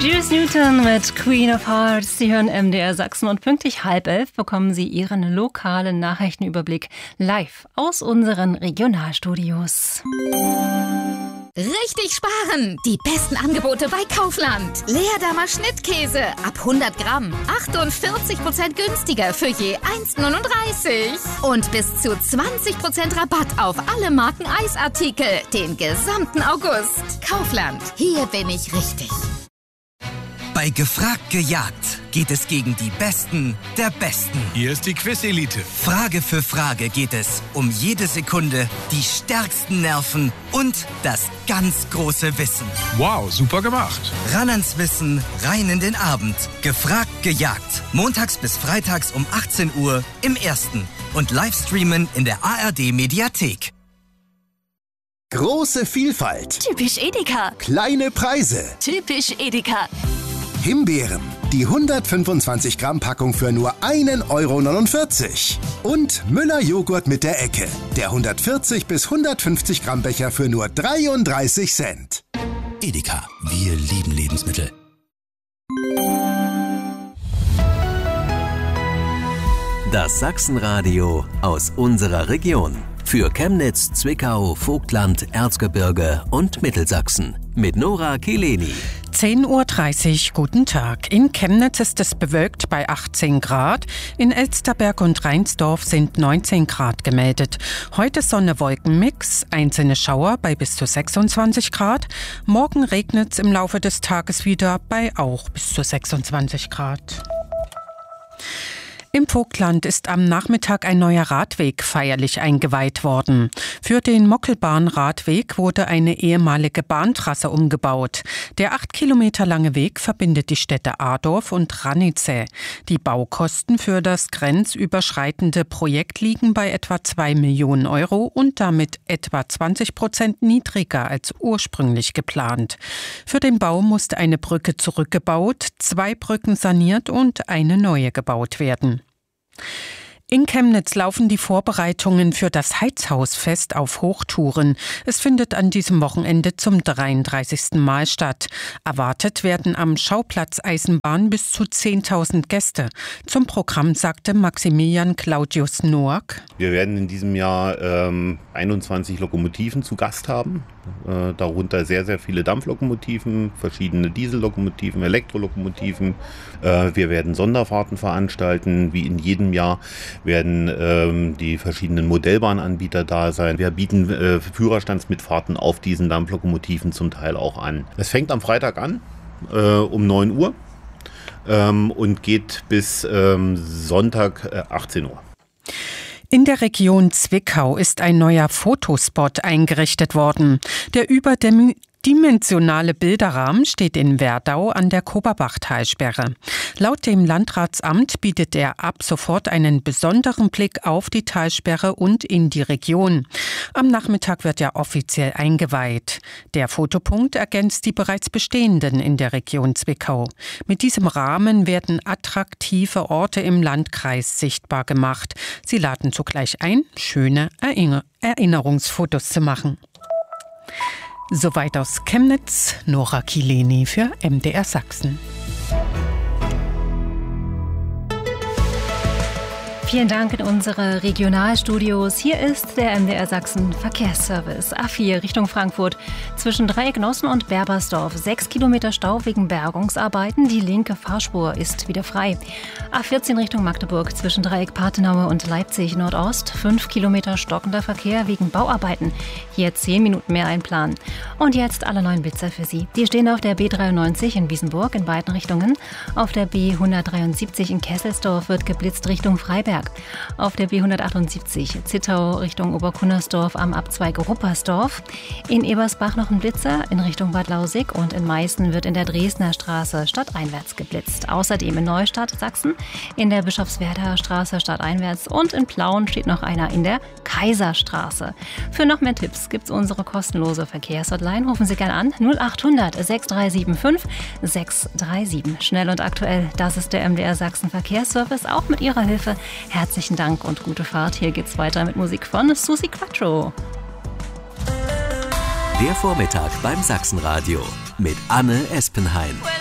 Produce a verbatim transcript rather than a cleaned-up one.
Juice Newton mit Queen of Hearts. Sie hören M D R Sachsen und pünktlich halb elf bekommen Sie Ihren lokalen Nachrichtenüberblick live aus unseren Regionalstudios. Richtig sparen! Die besten Angebote bei Kaufland. Leerdammer Schnittkäse ab hundert Gramm. achtundvierzig Prozent günstiger für je eins Komma neununddreißig. Und bis zu zwanzig Prozent Rabatt auf alle Marken Eisartikel. Den gesamten August. Kaufland. Hier bin ich richtig. Bei Gefragt gejagt geht es gegen die Besten der Besten. Hier ist die Quiz-Elite. Frage für Frage geht es um jede Sekunde, die stärksten Nerven und das ganz große Wissen. Wow, super gemacht. Ran ans Wissen, rein in den Abend. Gefragt gejagt. Montags bis freitags um achtzehn Uhr im Ersten. Und Livestreamen in der A R D-Mediathek. Große Vielfalt. Typisch Edeka. Kleine Preise. Typisch Edeka. Himbeeren. Die hundertfünfundzwanzig Gramm Packung für nur ein Euro neunundvierzig. Und Müller-Joghurt mit der Ecke. Der hundertvierzig bis hundertfünfzig Gramm Becher für nur dreiunddreißig Cent. Edeka. Wir lieben Lebensmittel. Das Sachsenradio aus unserer Region. Für Chemnitz, Zwickau, Vogtland, Erzgebirge und Mittelsachsen. Mit Nora Kileni. zehn Uhr dreißig, guten Tag. In Chemnitz ist es bewölkt bei achtzehn Grad. In Elsterberg und Reinsdorf sind neunzehn Grad gemeldet. Heute Sonne-Wolken-Mix, einzelne Schauer bei bis zu sechsundzwanzig Grad. Morgen regnet es im Laufe des Tages wieder bei auch bis zu sechsundzwanzig Grad. Im Vogtland ist am Nachmittag ein neuer Radweg feierlich eingeweiht worden. Für den Mockelbahn-Radweg wurde eine ehemalige Bahntrasse umgebaut. Der acht Kilometer lange Weg verbindet die Städte Adorf und Ranitze. Die Baukosten für das grenzüberschreitende Projekt liegen bei etwa zwei Millionen Euro und damit etwa zwanzig Prozent niedriger als ursprünglich geplant. Für den Bau musste eine Brücke zurückgebaut, zwei Brücken saniert und eine neue gebaut werden. In Chemnitz laufen die Vorbereitungen für das Heizhausfest auf Hochtouren. Es findet an diesem Wochenende zum dreiunddreißigsten Mal statt. Erwartet werden am Schauplatz Eisenbahn bis zu zehntausend Gäste. Zum Programm sagte Maximilian Claudius Noack: Wir werden in diesem Jahr ähm, einundzwanzig Lokomotiven zu Gast haben. Äh, darunter sehr, sehr viele Dampflokomotiven, verschiedene Diesellokomotiven, Elektrolokomotiven. Äh, wir werden Sonderfahrten veranstalten. Wie in jedem Jahr werden ähm, die verschiedenen Modellbahnanbieter da sein. Wir bieten äh, Führerstandsmitfahrten auf diesen Dampflokomotiven zum Teil auch an. Es fängt am Freitag an, äh, um neun Uhr ähm, und geht bis ähm, Sonntag äh, achtzehn Uhr. In der Region Zwickau ist ein neuer Fotospot eingerichtet worden. Der überdimensionale Bilderrahmen steht in Werdau an der Koberbach-Talsperre. Laut dem Landratsamt bietet er ab sofort einen besonderen Blick auf die Talsperre und in die Region. Am Nachmittag wird er offiziell eingeweiht. Der Fotopunkt ergänzt die bereits bestehenden in der Region Zwickau. Mit diesem Rahmen werden attraktive Orte im Landkreis sichtbar gemacht. Sie laden zugleich ein, schöne Erinner- Erinnerungsfotos zu machen. Soweit aus Chemnitz, Nora Kileni für M D R Sachsen. Vielen Dank in unsere Regionalstudios. Hier ist der M D R Sachsen Verkehrsservice. A vier Richtung Frankfurt zwischen Dreiecknossen und Berbersdorf. Sechs Kilometer Stau wegen Bergungsarbeiten. Die linke Fahrspur ist wieder frei. A vierzehn Richtung Magdeburg zwischen Dreieck Pathenaue und Leipzig Nordost. Fünf Kilometer stockender Verkehr wegen Bauarbeiten. Hier zehn Minuten mehr einplanen. Und jetzt alle neuen Blitzer für Sie. Die stehen auf der B dreiundneunzig in Wiesenburg in beiden Richtungen. Auf der B hundertdreiundsiebzig in Kesselsdorf wird geblitzt Richtung Freiberg. Auf der B hundertachtundsiebzig Zittau Richtung Oberkunnersdorf am Abzweig Ruppersdorf. In Ebersbach noch ein Blitzer in Richtung Bad Lausig und in Meißen wird in der Dresdner Straße stadteinwärts geblitzt. Außerdem in Neustadt, Sachsen, in der Bischofswerder Straße stadteinwärts und in Plauen steht noch einer in der Kaiserstraße. Für noch mehr Tipps gibt es unsere kostenlose Verkehrshotline. Rufen Sie gerne an null achthundert sechs drei sieben fünf sechs drei sieben. Schnell und aktuell, das ist der M D R Sachsen Verkehrsservice, auch mit Ihrer Hilfe. Herzlichen Dank und gute Fahrt. Hier geht's weiter mit Musik von Susi Quattro. Der Vormittag beim Sachsenradio mit Anne Espenheim.